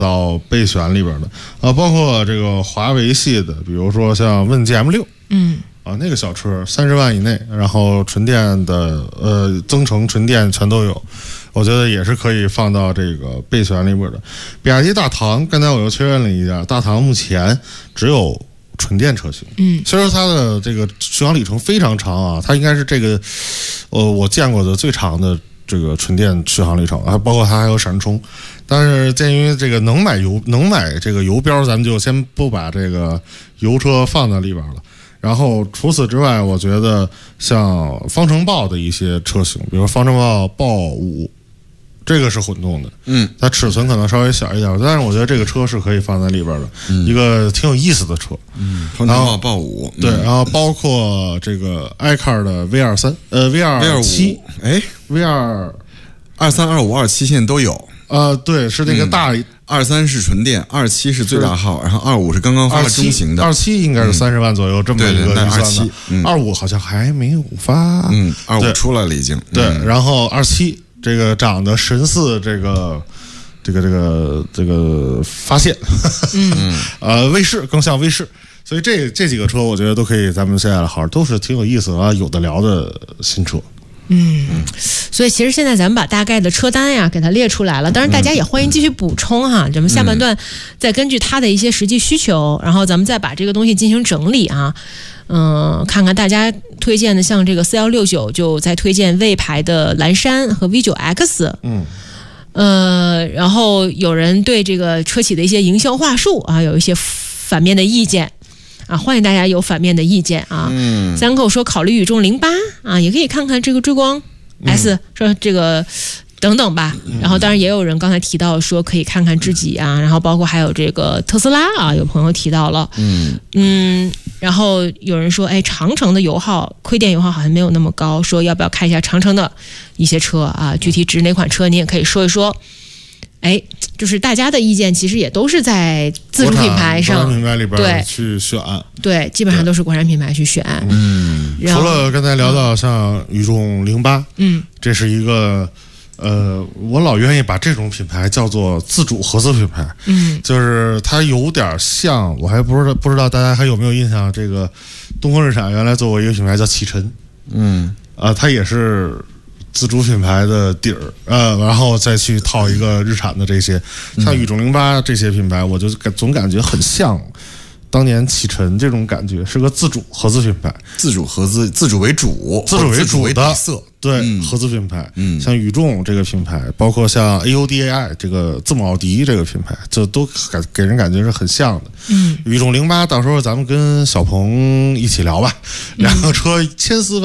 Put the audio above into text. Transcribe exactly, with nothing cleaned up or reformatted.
到备选里边的啊，包括这个华为系的，比如说像问界 M 六， 嗯啊，那个小车三十万以内，然后纯电的呃增程纯电全都有，我觉得也是可以放到这个备选里边的。比亚迪大唐，刚才我又确认了一下，大唐目前只有纯电车型， 嗯， 虽然它的这个续航里程非常长啊，它应该是这个呃我见过的最长的这个纯电续航里程啊，包括它还有闪充。但是鉴于这个能买油能买这个油标，咱们就先不把这个油车放在里边了。然后除此之外，我觉得像方程豹的一些车型，比如方程豹豹五，这个是混动的， 嗯， 它尺寸可能稍微小一点，但是我觉得这个车是可以放在里边的，嗯、一个挺有意思的车。 嗯，方程豹豹五， 对，然后包括这个 iCar 的 V 二三，呃 V 二七， 哎 V 二二三二五二七现在都有。 呃，对，是那个大二三是纯电，二七是最大号，然后二五是刚刚发了中型的， 二七应该是三十万左右这么一个预算的，二五好像还没有发， 嗯，二五出来了已经， 对，然后二七这个长得神似这个这个这个这个发现， 嗯， 呃，卫士更像卫士，所以这这几个车我觉得都可以，咱们现在好都是挺有意思啊，有的聊的新车。 嗯，所以其实现在咱们把大概的车单呀给它列出来了，当然大家也欢迎继续补充哈，咱们下半段再根据它的一些实际需求，然后咱们再把这个东西进行整理啊，嗯、呃，看看大家推荐的，像这个四一六九就在推荐魏牌的蓝山和 V 九 X， 嗯， 呃，然后有人对这个车企的一些营销话术啊有一些反面的意见。啊，欢迎大家有反面的意见啊！嗯，三口说考虑宇众零八啊，也可以看看这个追光 S，、嗯、说这个等等吧。然后当然也有人刚才提到说可以看看知己啊，然后包括还有这个特斯拉啊，有朋友提到了，嗯嗯，然后有人说，哎，长城的油耗亏电油耗好像没有那么高，说要不要看一下长城的一些车啊？具体指哪款车，你也可以说一说。哎，就是大家的意见其实也都是在自主品牌上， 国产品牌里边去选， 对，基本上都是国产品牌去选。 嗯，除了刚才聊到像宇众零八，嗯，这是一个呃，我老愿意把这种品牌叫做自主合资品牌，嗯，就是它有点像，我还不知道不知道大家还有没有印象，这个东风日产原来做过一个品牌叫启辰，嗯，啊、呃，它也是。自主品牌的底儿，呃，然后再去套一个日产的这些，像宇众零八这些品牌，我就感总感觉很像当年启辰这种感觉，是个自主合资品牌， 自主合资，自主为主， 自主为主的色， 对、嗯，合资品牌，嗯，像宇众这个品牌，包括像 A U D A I 这个字母奥迪这个品牌，这都感给人感觉是很像的。嗯，宇众零八到时候咱们跟小鹏一起聊吧，两个车千丝万